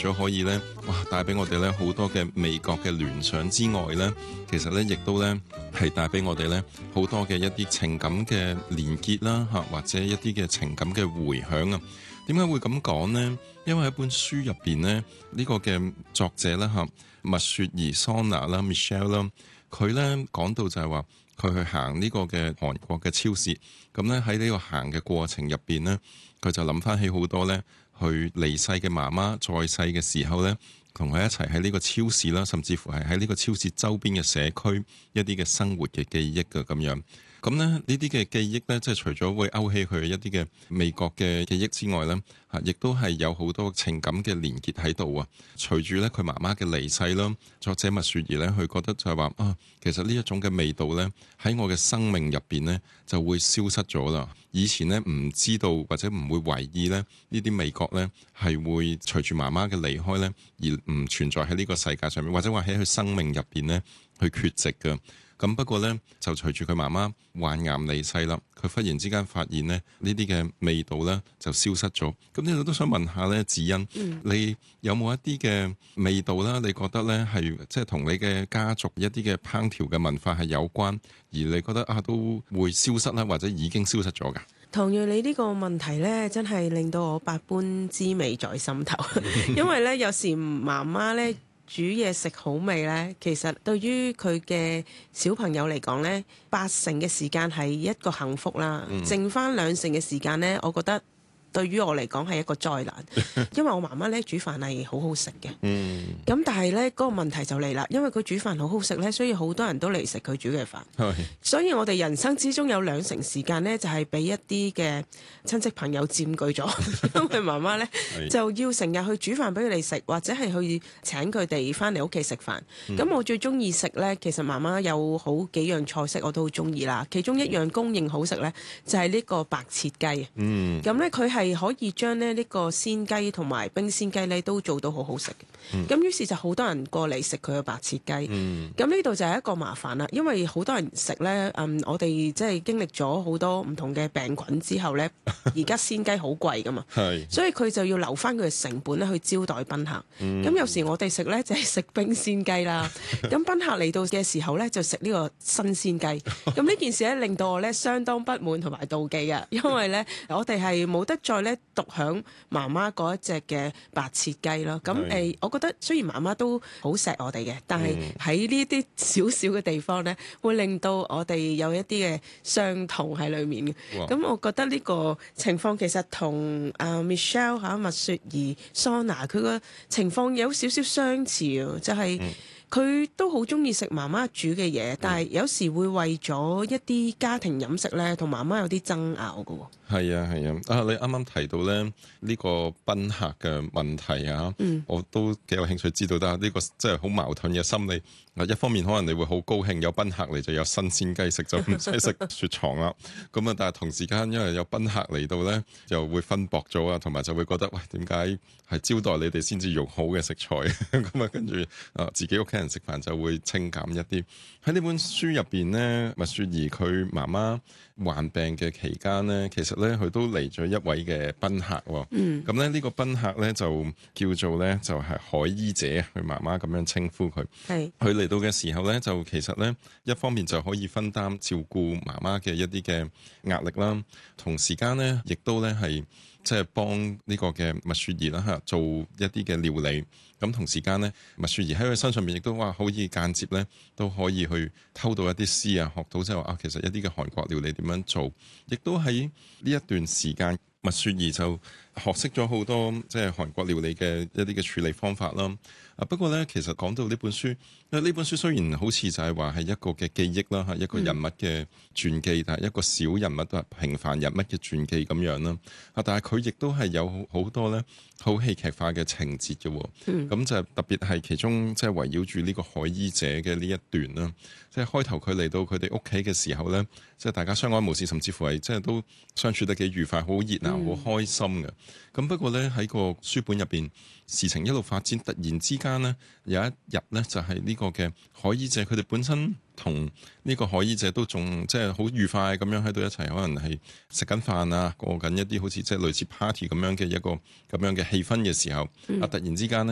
咗可以咧，帶俾我哋咧好多嘅味覺嘅聯想之外咧，其實咧亦都咧係帶俾我哋咧好多嘅一啲情感嘅連結啦嚇，或者一啲嘅情感嘅回響啊。點解會咁講呢？因為喺本書入邊咧，呢個嘅作者啦嚇，麥雪兒 Sona 啦 Michelle 啦，佢咧講到就係話佢去行呢個嘅韓國嘅超市，咁咧喺呢個行嘅過程入邊咧，佢就諗翻起好多咧，佢離世嘅媽媽在世嘅時候咧，同佢一齊喺呢個超市啦，甚至乎係喺呢個超市周邊嘅社區一啲嘅生活嘅記憶嘅咁樣。咁咧呢啲嘅記憶咧，即係除咗會勾起佢一啲嘅味覺嘅記憶之外咧，亦都係有好多情感嘅連結喺度啊。隨住咧佢媽媽嘅離世啦，作者麥雪兒咧，佢覺得就係話其實呢一種嘅味道咧，喺我嘅生命入邊咧就會消失咗啦。以前咧唔知道或者唔會懷疑咧呢啲味覺咧係會隨住媽媽嘅離開咧而唔存在喺呢個世界上面，或者話喺佢生命入邊咧去缺席嘅。咁不過咧，就隨住佢媽媽患癌離世啦，佢忽然之間發現咧呢啲嘅味道咧就消失咗。咁呢度都想問下咧，子欣，你有冇一啲嘅味道啦？你覺得咧係即係同你嘅家族一啲嘅烹調嘅文化係有關，而你覺得都會消失啦，或者已經消失咗㗎？ 唐睿，你呢個問題呢，真係令到我百般滋味在心頭，因為呢，有時媽媽呢煮嘢食好味呢，其實對於佢嘅小朋友嚟講呢，80%嘅時間係一個幸福啦，剩翻20%嘅時間呢，我覺得對於我嚟講係一個災難，因為我媽媽咧煮飯係好好食嘅，咁但係咧嗰個問題就嚟啦，因為佢煮飯好好食咧，所以好多人都嚟食佢煮嘅飯，所以我哋人生之中有20%時間咧就係俾一啲嘅親戚朋友佔據咗，因為媽媽咧就要成日去煮飯俾佢哋食，或者係去請佢哋翻嚟屋企食飯。咁我最中意食咧，其實媽媽有好幾樣菜式我都好中意啦，其中一樣公認好食咧就係呢個白切雞，咁咧佢係可以將呢個鮮雞同埋冰鮮雞咧都做到好好食嘅，咁於是就好多人過嚟食佢嘅白切雞。咁呢度就係一個麻煩啦，因為好多人食咧，我哋即係經歷咗好多唔同嘅病菌之後咧，而家鮮雞好貴噶嘛，所以佢就要留翻佢嘅成本咧去招待賓客。咁有時我哋食咧就係食冰鮮雞啦，咁賓客嚟到嘅時候咧就食呢個新鮮雞。咁呢件事咧令到我咧相當不滿同埋妒忌嘅，因為咧我哋係冇得再咧獨享媽媽嗰一隻嘅白切雞咯。咁我覺得雖然媽媽都好錫我哋嘅，但係喺呢啲少少嘅地方咧，會令到我哋有一啲嘅傷痛喺裏面嘅。咁我覺得呢個情況其實同Michelle 麥雪兒 Sona 佢個情況有少少相似啊，就係佢都好中意食媽媽煮嘅嘢，但係有時會為咗一啲家庭飲食咧，同媽媽有啲爭拗嘅喎。係啊， 你啱啱提到咧呢個賓客嘅問題啊，我都幾有興趣知道得呢個即係好矛盾嘅心理。一方面可能你會好高興有賓客嚟就有新鮮雞食，就唔使食雪藏啦。咁啊，但係同時間因為有賓客嚟到咧，就會分薄咗啊，同埋就會覺得喂，點解係招待你哋先至用好嘅食材？咁啊，跟住自己屋企人食飯就會清減一啲。喺呢本書入邊咧，麥雪兒佢媽媽患病嘅期間咧，其實咧佢都嚟咗一位嘅賓客喎。咁咧呢個賓客咧就叫做咧就係海醫姐，佢媽媽咁樣稱呼佢。佢嚟到嘅時候咧，就其實咧一方面就可以分擔照顧媽媽嘅一啲嘅壓力啦，同時間咧亦都咧係即係幫呢個嘅麥雪兒啦做一啲嘅料理。咁同時間咧，麥雪兒喺佢身上面亦都可以間接咧都可以去偷到一啲師啊，學到即係話其實一啲嘅韓國料理點樣做，亦都喺呢一段時間，麥雪兒就學識咗好多即係韓國料理嘅一啲嘅處理方法啦。不過咧，其實講到呢本書，因為呢本書雖然好似就係話係一個嘅記憶啦，一個人物嘅傳記，但係一個小人物都係平凡人物嘅傳記咁樣啦。但係佢亦都係有好多咧好戲劇化嘅情節嘅。咁就特別係其中即係圍繞住呢個海醫者嘅呢一段啦。即係開頭佢嚟到佢哋屋企嘅時候咧，即係大家相安無事，甚至乎係即係都相處得幾愉快，好熱鬧，好開心嘅。咁不過咧喺個書本入邊，事情一路發展，突然之間咧有一日咧就係呢個嘅海醫者，佢哋本身同呢個海醫者都仲即係好愉快咁樣喺度一齊，可能係食緊飯啊，過緊一啲好似即係類似 party 咁樣嘅一個咁樣嘅氣氛嘅時候，突然之間咧。